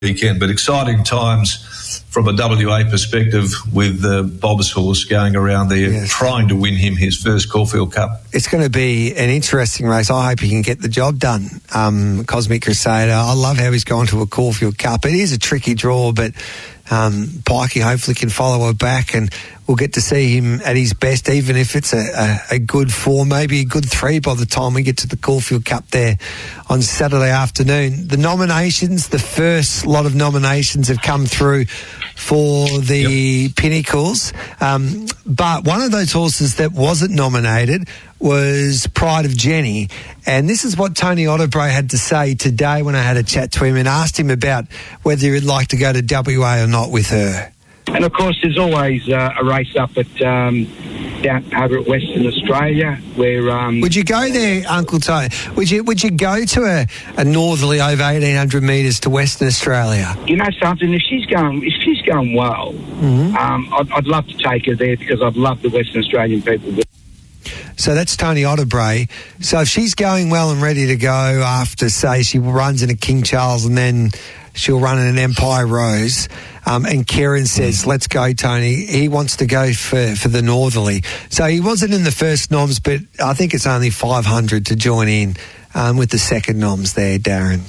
weekend. But exciting times from a WA perspective with Bob's horse going around there trying to win him his first Caulfield Cup. It's going to be an interesting race. I hope he can get the job done. Cosmic Crusader, I love how he's gone to a Caulfield Cup. It is a tricky draw, but Pikey hopefully can follow her back, and we'll get to see him at his best, even if it's a good 4, maybe a good 3 by the time we get to the Caulfield Cup there on Saturday afternoon. The nominations, the first lot of nominations have come through for the Pinnacles, but one of those horses that wasn't nominated was Pride of Jenny, and this is what Tony Ottobray had to say today when I had a chat to him and asked him about whether he'd like to go to WA or not with her. And of course there's always a race up at down over at Western Australia where would you go there, Uncle Tony? Would you go to a northerly over 1,800 metres to Western Australia? You know something, if she's going well, I'd love to take her there because I'd love the Western Australian people. So that's Tony Ottobray. So if she's going well and ready to go after, say, she runs in a King Charles and then she'll run in an Empire Rose, and Kieran says, let's go, Tony. He wants to go for the northerly. So he wasn't in the first noms, but I think it's only 500 to join in with the second noms there, Darren.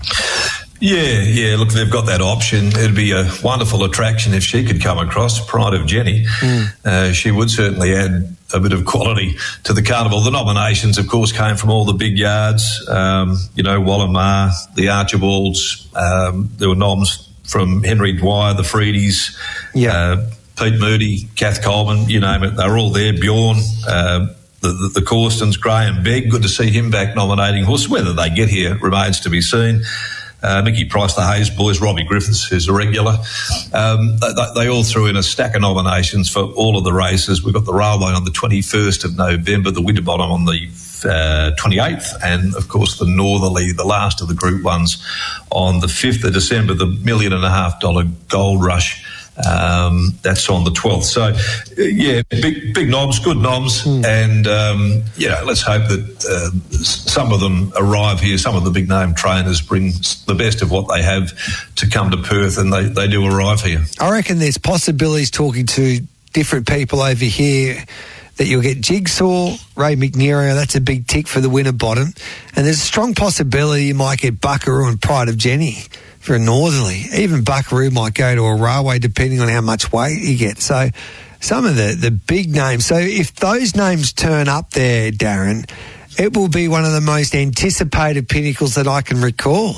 Yeah, look, they've got that option. It'd be a wonderful attraction if she could come across, Pride of Jenny. She would certainly add a bit of quality to the carnival. The nominations, of course, came from all the big yards, Wallamar, the Archibalds. There were noms from Henry Dwyer, the Freedies, Pete Moody, Kath Coleman, you name it. They were all there. Bjorn, the Corstons, Graham Begg. Good to see him back nominating horses. Whether they get here remains to be seen. Mickey Price, the Hayes boys, Robbie Griffiths, who's a regular. They all threw in a stack of nominations for all of the races. We've got the Railway on the 21st of November, the Winterbottom on the 28th, and of course the Northerly, the last of the Group 1s, on the 5th of December, the $1.5 million Gold Rush. That's on the 12th. So, big noms, good noms, and let's hope that some of them arrive here. Some of the big name trainers bring the best of what they have to come to Perth, and they do arrive here. I reckon there's possibilities, talking to different people over here, that you'll get Jigsaw, Ray McNeary, that's a big tick for the Winterbottom, and there's a strong possibility you might get Buckaroo and Pride of Jenny for a northerly. Even Buckaroo might go to a Railway depending on how much weight he gets. So some of the big names. So if those names turn up there, Darren, it will be one of the most anticipated Pinnacles that I can recall.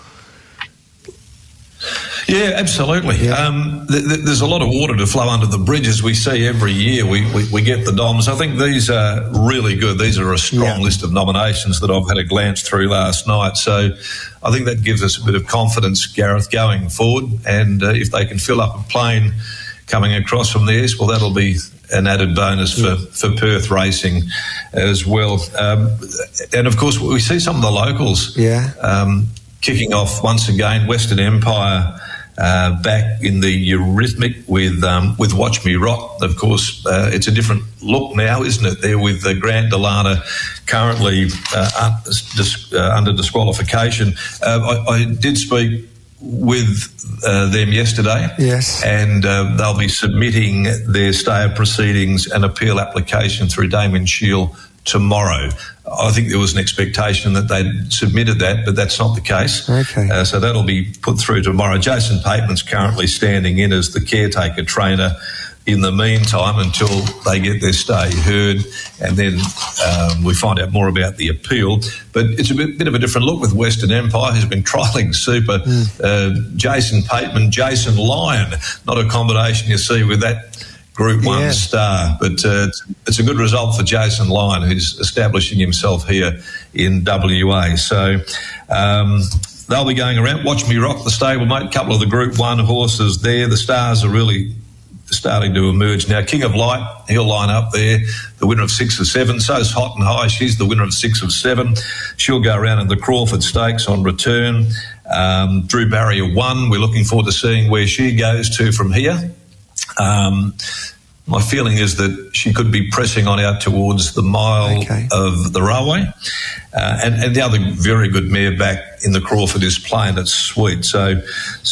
Yeah, absolutely. Yeah. There's a lot of water to flow under the bridges. We see every year we get the noms. I think these are really good. These are a strong list of nominations that I've had a glance through last night. So I think that gives us a bit of confidence, Gareth, going forward. And if they can fill up a plane coming across from the east, well, that'll be an added bonus for Perth racing as well. And, of course, we see some of the locals kicking off once again. Western Empire back in the Eurythmic with Watch Me Rock. Of course, it's a different look now, isn't it? There with Grant Delana currently under disqualification. I did speak with them yesterday. Yes. And they'll be submitting their stay of proceedings and appeal application through Damien Shield tomorrow. I think there was an expectation that they'd submitted that, but that's not the case. Okay. So that'll be put through tomorrow. Jason Pateman's currently standing in as the caretaker trainer in the meantime until they get their stay heard, and then we find out more about the appeal. But it's a bit of a different look with Western Empire, who's been trialling super. Jason Pateman, Jason Lyon, not a combination you see with that Group 1 star, but it's a good result for Jason Lyon, who's establishing himself here in WA. So they'll be going around. Watch Me Rock, the stablemate, a couple of the Group 1 horses there. The stars are really starting to emerge now. King of Light, he'll line up there, the winner of 6 of 7. So's Hot and High, she's the winner of 6 of 7. She'll go around in the Crawford Stakes on return. Drew Barrier 1, we're looking forward to seeing where she goes to from here. My feeling is that she could be pressing on out towards the mile of the Railway. And the other very good mare back in the Crawford is Playing It Sweet. So